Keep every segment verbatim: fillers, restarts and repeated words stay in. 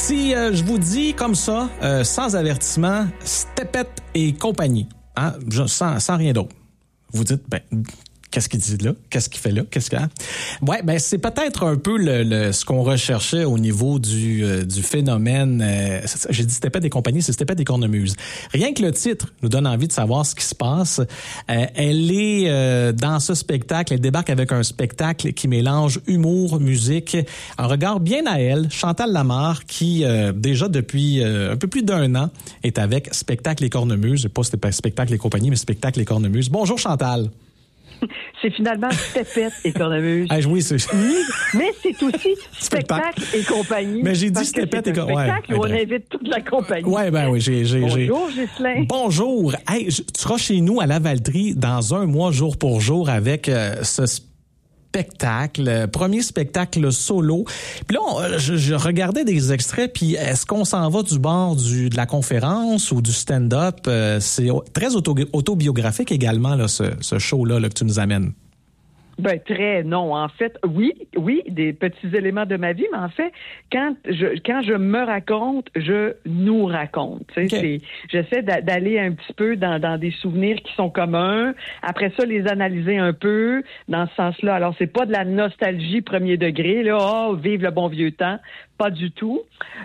Si euh, je vous dis comme ça, euh, sans avertissement, Stepette et compagnie, hein, je, sans, sans rien d'autre, vous dites, ben, qu'est-ce qu'il dit là? Qu'est-ce qu'il fait là? Qu'est-ce qu'il a? Ouais, ben c'est peut-être un peu le, le ce qu'on recherchait au niveau du euh, du phénomène. Euh, j'ai dit Stepette et compagnie, c'est Stepette et cornemuses. Rien que le titre nous donne envie de savoir ce qui se passe. Euh, elle est euh, dans ce spectacle, elle débarque avec un spectacle qui mélange humour, musique, un regard bien à elle. Chantal Lamarre, qui euh, déjà depuis euh, un peu plus d'un an est avec Spectacle et cornemuses, pas Spectacle et compagnie, mais Spectacle et cornemuses. Bonjour Chantal. C'est finalement Stepette et cornemuse. Ah, oui, c'est... Oui, mais c'est aussi spectacle et compagnie. Mais j'ai dit Stepette et compagnie. C'est un spectacle ouais, où on invite toute la compagnie. Oui, ben oui, j'ai... j'ai Bonjour, j'ai... Ghislain. Bonjour. Hey, tu seras chez nous à Lavaltrie dans un mois, jour pour jour, avec euh, ce spectacle, premier spectacle solo. Puis là, on, je, je regardais des extraits, puis est-ce qu'on s'en va du bord du, de la conférence ou du stand-up? Euh, c'est très auto, autobiographique également, là, ce, ce show-là là, que tu nous amènes. Ben très non. En fait, oui, oui, des petits éléments de ma vie, mais en fait, quand je quand je me raconte, je nous raconte. Tu sais, okay. c'est, j'essaie d'aller un petit peu dans, dans des souvenirs qui sont communs. Après ça, les analyser un peu dans ce sens-là. Alors, c'est pas de la nostalgie premier degré, là, oh, vive le bon vieux temps. Pas du tout.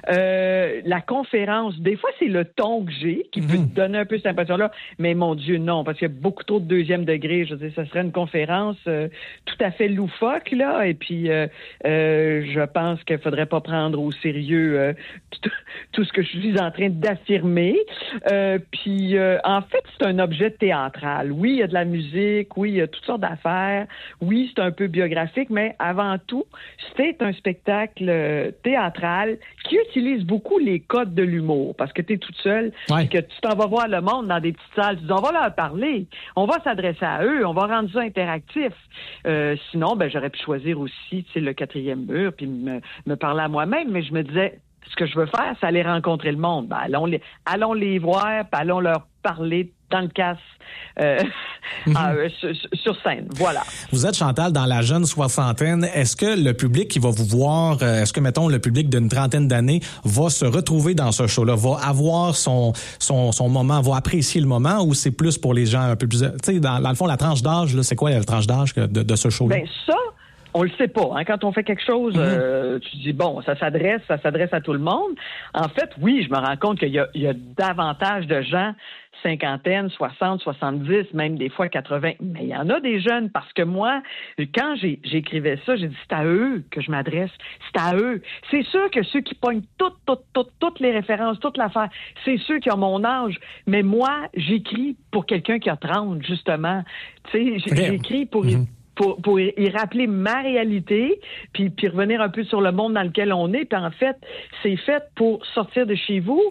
Euh, la conférence, des fois, c'est le ton que j'ai qui mm-hmm. peut te donner un peu cette impression-là. Mais mon Dieu, non, parce qu'il y a beaucoup trop de deuxième degré. Je veux dire, ça serait une conférence euh, tout à fait loufoque, là. Et puis, euh, euh, je pense qu'il faudrait pas prendre au sérieux euh, tout, tout ce que je suis en train d'affirmer. Euh, puis, euh, en fait, c'est un objet théâtral. Oui, il y a de la musique. Oui, il y a toutes sortes d'affaires. Oui, c'est un peu biographique. Mais avant tout, c'est un spectacle euh, théâtral qui utilise beaucoup les codes de l'humour parce que tu es toute seule ouais. et que tu t'en vas voir le monde dans des petites salles. Tu dis, on va leur parler, on va s'adresser à eux, on va rendre ça interactif. Euh, sinon, ben j'aurais pu choisir aussi tu sais, le quatrième mur puis me, me parler à moi-même, mais je me disais, ce que je veux faire, c'est aller rencontrer le monde. Ben, allons, les, allons les voir, puis allons leur parler dans le casse euh, mm-hmm. euh, sur, sur scène. Voilà. Vous êtes, Chantal, dans la jeune soixantaine. Est-ce que le public qui va vous voir, euh, est-ce que, mettons, le public d'une trentaine d'années va se retrouver dans ce show-là, va avoir son, son, son moment, va apprécier le moment, ou c'est plus pour les gens un peu plus... Tu sais, dans, dans le fond, la tranche d'âge, là, c'est quoi la tranche d'âge de, de ce show-là? Ben ça... On le sait pas. Hein? Quand on fait quelque chose, mmh. euh, tu dis, bon, ça s'adresse, ça s'adresse à tout le monde. En fait, oui, je me rends compte qu'il y a, il y a davantage de gens, cinquantaine, soixante, soixante-dix, même des fois quatre-vingts. Mais il y en a des jeunes parce que moi, quand j'ai, j'écrivais ça, j'ai dit, c'est à eux que je m'adresse. C'est à eux. C'est sûr que ceux qui pognent toutes, toutes, toutes, toutes les références, toute l'affaire, c'est ceux qui ont mon âge. Mais moi, j'écris pour quelqu'un qui a trente, justement. Tu sais, j'écris pour... Mmh. Pour, pour y rappeler ma réalité, puis, puis revenir un peu sur le monde dans lequel on est. Puis en fait, c'est fait pour sortir de chez vous,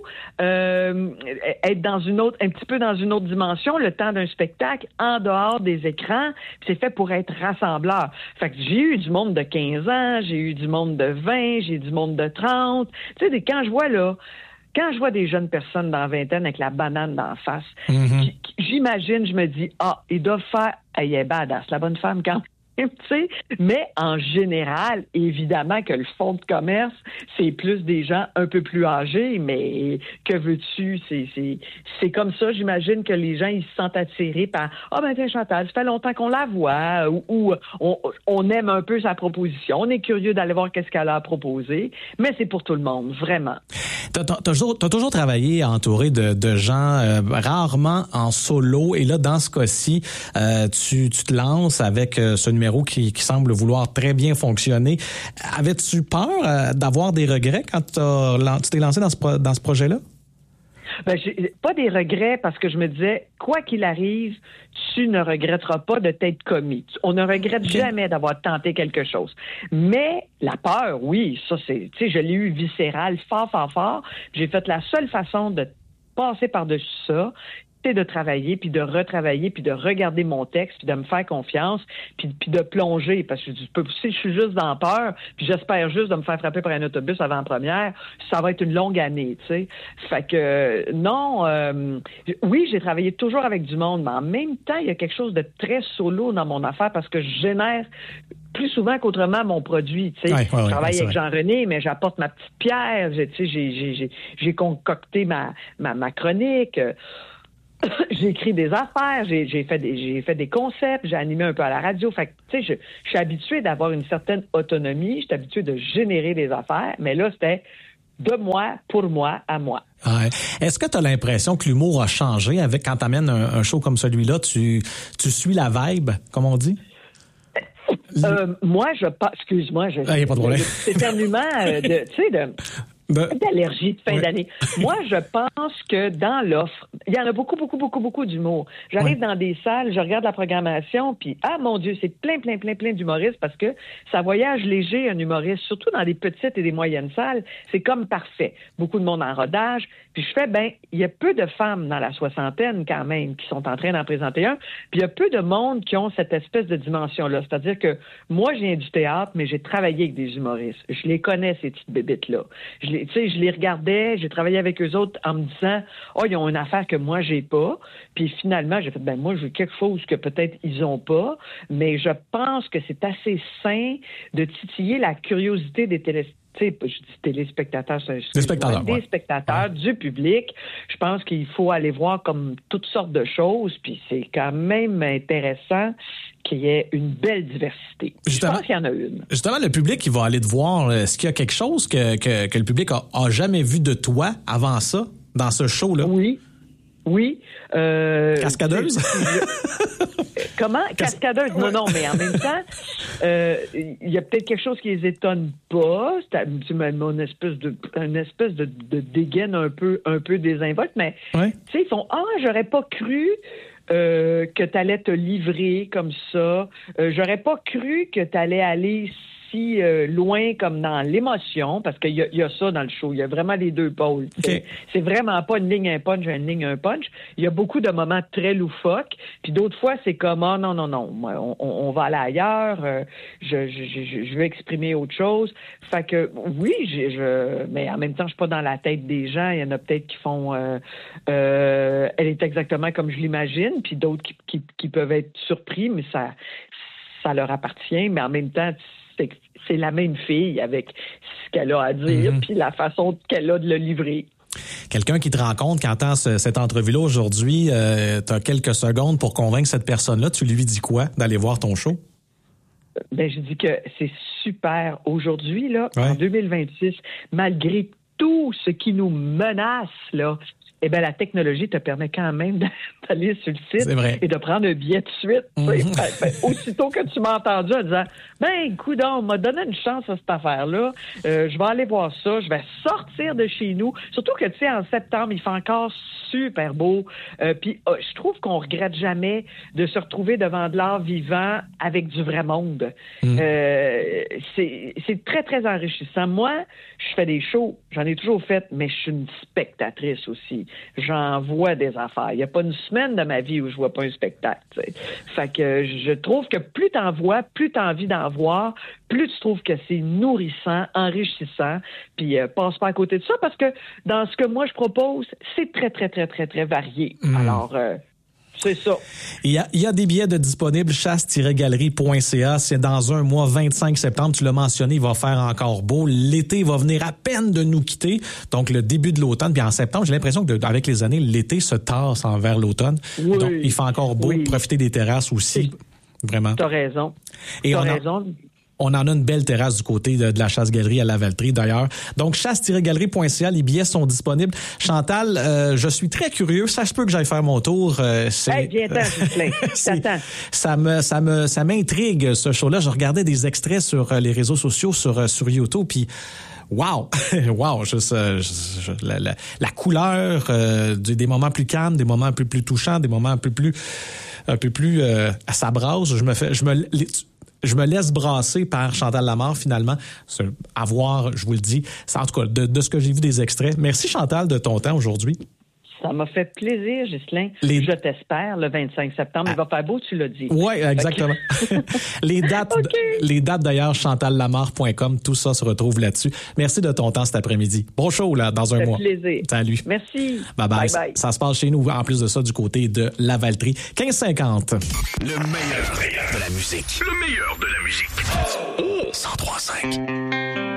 euh, être dans une autre, un petit peu dans une autre dimension, le temps d'un spectacle, en dehors des écrans. Puis c'est fait pour être rassembleur. Fait que j'ai eu du monde de quinze ans, j'ai eu du monde de vingt, j'ai eu du monde de trente. Tu sais, quand je vois là... Quand je vois des jeunes personnes dans la vingtaine avec la banane d'en face, mm-hmm. j'imagine, je me dis, ah, ils doivent faire, elle est badass, la bonne femme quand même, tu sais. Mais en général, évidemment que le fonds de commerce, c'est plus des gens un peu plus âgés, mais que veux-tu, c'est, c'est, c'est comme ça, j'imagine que les gens, ils se sentent attirés par, ah oh, ben tiens, Chantal, ça fait longtemps qu'on la voit, ou, ou on, on aime un peu sa proposition, on est curieux d'aller voir qu'est-ce qu'elle a à proposer, mais c'est pour tout le monde, vraiment. T'as, t'as, t'as, toujours, t'as toujours travaillé entouré de, de gens euh, rarement en solo, et là, dans ce cas-ci, euh, tu, tu te lances avec euh, ce numéro qui, qui semble vouloir très bien fonctionner. Avais-tu peur euh, d'avoir des regrets quand t'as, tu t'es lancé dans ce, dans ce projet-là? Ben, j'ai pas des regrets parce que je me disais, quoi qu'il arrive, tu ne regretteras pas de t'être commis. On ne regrette okay. jamais d'avoir tenté quelque chose. Mais la peur, oui, ça c'est, tu sais, je l'ai eu viscéral, fort, fort, fort. J'ai fait la seule façon de passer par-dessus ça, c'est de travailler, puis de retravailler, puis de regarder mon texte, puis de me faire confiance, puis, puis de plonger, parce que je peux si je suis juste dans peur, puis j'espère juste de me faire frapper par un autobus avant-première, ça va être une longue année, tu sais. Fait que, non, euh, oui, j'ai travaillé toujours avec du monde, mais en même temps, il y a quelque chose de très solo dans mon affaire, parce que je génère plus souvent qu'autrement mon produit. Tu sais, ouais, ouais, je travaille ouais, avec Jean-René, mais j'apporte ma petite pierre. Tu sais, j'ai, j'ai, j'ai, j'ai concocté ma, ma, ma chronique. J'ai écrit des affaires, j'ai, j'ai fait des, j'ai fait des concepts, j'ai animé un peu à la radio. Fait que, tu sais, je, je suis habituée d'avoir une certaine autonomie, je suis habituée de générer des affaires, mais là, c'était de moi, pour moi, à moi. Ouais. Est-ce que tu as l'impression que l'humour a changé avec quand tu amènes un, un show comme celui-là, tu, tu suis la vibe, comme on dit? Euh, moi, je pas, excuse-moi, je, ah, y a pas de problème. C'est éternuement euh, de, tu sais, de, de, d'allergie de fin ouais. d'année. Moi, je pense que dans l'offre, il y en a beaucoup, beaucoup, beaucoup, beaucoup d'humour. J'arrive ouais. dans des salles, je regarde la programmation, puis ah mon Dieu, c'est plein, plein, plein, plein d'humoristes parce que ça voyage léger un humoriste, surtout dans des petites et des moyennes salles, c'est comme parfait. Beaucoup de monde en rodage. Puis je fais, ben, il y a peu de femmes dans la soixantaine quand même qui sont en train d'en présenter un. Puis il y a peu de monde qui ont cette espèce de dimension-là. C'est-à-dire que moi, je viens du théâtre, mais j'ai travaillé avec des humoristes. Je les connais, ces petites bébites-là. Je les, tu sais, je les regardais, j'ai travaillé avec eux autres en me disant, oh, ils ont une affaire que moi, j'ai pas. Puis finalement, j'ai fait, ben, moi, j'ai quelque chose que peut-être ils ont pas. Mais je pense que c'est assez sain de titiller la curiosité des téléspectateurs. Tu sais, je dis téléspectateurs, c'est des spectateurs, des ouais. spectateurs, ouais. du public. Je pense qu'il faut aller voir comme toutes sortes de choses, puis c'est quand même intéressant qu'il y ait une belle diversité. Justement, je pense qu'il y en a une. Justement, le public, il va aller te voir. Est-ce qu'il y a quelque chose que, que, que le public a, a jamais vu de toi avant ça, dans ce show-là? Oui. Oui. Euh, Cascadeuse? Comment? Cascadeuse? Non, non, mais en même temps, euh, il y a peut-être quelque chose qui les étonne pas. C'est mon espèce de, une espèce de, de dégaine un peu, un peu désinvolte, mais ouais. tu sais, ils font, ah, j'aurais pas cru euh, que t'allais te livrer comme ça. Euh, j'aurais pas cru que t'allais aller si euh, loin comme dans l'émotion, parce qu'il y a, il y a ça dans le show. Il y a vraiment les deux pôles. Okay. C'est vraiment pas une ligne, un punch, une ligne, un punch. Il y a beaucoup de moments très loufoques. Puis d'autres fois, c'est comme, oh, non, non, non, on, on, on va aller ailleurs. Euh, je, je, je, je veux exprimer autre chose. Fait que, oui, j'ai, je, mais en même temps, je suis pas dans la tête des gens. Il y en a peut-être qui font, euh, euh, elle est exactement comme je l'imagine, puis d'autres qui, qui, qui peuvent être surpris, mais ça, ça leur appartient. Mais en même temps, c'est, c'est la même fille avec ce qu'elle a à dire, mm-hmm. puis la façon qu'elle a de le livrer. Quelqu'un qui te rencontre, qui entend ce, cette entrevue-là aujourd'hui, euh, tu as quelques secondes pour convaincre cette personne-là. Tu lui dis quoi d'aller voir ton show? Ben, je dis que c'est super. Aujourd'hui, là, ouais. en deux mille vingt-six, malgré tout ce qui nous menace, là, eh bien, la technologie te permet quand même d'aller sur le site et de prendre un billet de suite. Mm-hmm. Ben, ben, aussitôt que tu m'as entendu en disant « Ben, coudonc, on m'a donné une chance à cette affaire-là. Euh, je vais aller voir ça. Je vais sortir de chez nous. » Surtout que, tu sais, en septembre, il fait encore super beau. Euh, Puis, euh, je trouve qu'on regrette jamais de se retrouver devant de l'art vivant avec du vrai monde. Mm. Euh, c'est, c'est très, très enrichissant. Moi, je fais des shows. J'en ai toujours fait, mais je suis une spectatrice aussi. J'en vois des affaires. Il n'y a pas une semaine de ma vie où je vois pas un spectacle. T'sais. Fait que je trouve que plus t'en vois, plus t'as envie d'en voir, plus tu trouves que c'est nourrissant, enrichissant, puis euh, passe pas à côté de ça, parce que dans ce que moi je propose, c'est très, très, très, très, très varié. Mmh. Alors, euh, c'est ça. Il y a, il y a des billets de disponibles, chasse tiret galerie point c a. C'est dans un mois, vingt-cinq septembre. Tu l'as mentionné, il va faire encore beau. L'été va venir à peine de nous quitter. Donc, le début de l'automne. Puis en septembre, j'ai l'impression que de, avec les années, l'été se tasse envers l'automne. Oui. Donc, il fait encore beau. Oui. Profiter des terrasses aussi. Vraiment. T'as raison. Et T'as on a... raison. On en a une belle terrasse du côté de, de la Chasse-Galerie à Lavaltrie, d'ailleurs. Donc, chasse tiret galerie point c a, les billets sont disponibles. Chantal, euh, je suis très curieux. Ça se peut que j'aille faire mon tour. Euh, c'est, hey, viens-t'en, s'il te plaît. T'attends. Ça me, ça me, ça m'intrigue, ce show-là. Je regardais des extraits sur les réseaux sociaux, sur, sur YouTube, puis wow! wow! Juste, je, je, la, la, la couleur, euh, des moments plus calmes, des moments un peu plus touchants, des moments un peu plus, un peu plus, euh, ça brasse. Je me fais, je me, Je me laisse brasser par Chantal Lamarre, finalement. À voir, je vous le dis. C'est en tout cas de, de ce que j'ai vu des extraits. Merci, Chantal, de ton temps aujourd'hui. Ça m'a fait plaisir, Ghislain. Les... Je t'espère le vingt-cinq septembre. Ah. Il va faire beau, tu l'as dit. Oui, exactement. Okay. les dates, okay. les dates d'ailleurs, chantal lamarre point com, tout ça se retrouve là-dessus. Merci de ton temps cet après-midi. Bon show, là, dans un ça mois. fait plaisir. Salut. Merci. Bye bye. Bye bye. Ça, ça se passe chez nous, en plus de ça, du côté de Lavaltrie. quinze cinquante. Le meilleur de la musique. Le meilleur de la musique. cent trois cinq.